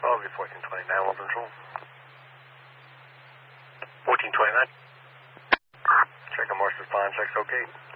I'll get 1429 One Control. 1429. Check on Marsh's fine, check's okay.